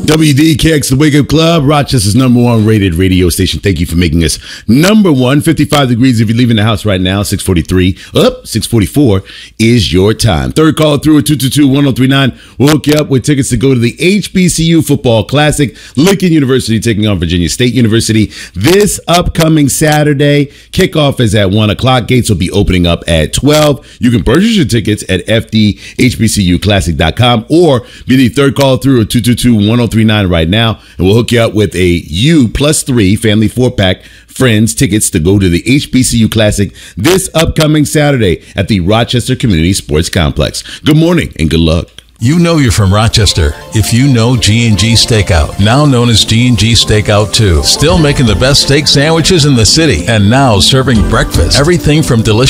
WDKX, the Wake Up Club, Rochester's #1 rated radio station. Thank you for making us #1. 55 degrees if you're leaving the house right now. 643, 644 is your time. Third call through at 222-1039. We'll hook you up with tickets to go to the HBCU Football Classic. Lincoln University taking on Virginia State University this upcoming Saturday. Kickoff is at 1 o'clock. Gates will be opening up at 12. You can purchase your tickets at fdhbcuclassic.com or be the third call through at 222-1039 right now, and we'll hook you up with a U+3 family 4-pack friends tickets to go to the HBCU Classic this upcoming Saturday at the Rochester Community Sports Complex. Good morning and good luck. You know you're from Rochester if you know G&G Steakout, now known as G&G Steakout 2. Still making the best steak sandwiches in the city and now serving breakfast. Everything from delicious